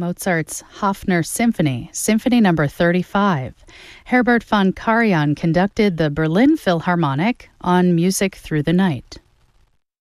Mozart's Hofner Symphony, Symphony Number 35. Herbert von Karajan conducted the Berlin Philharmonic on Music Through the Night.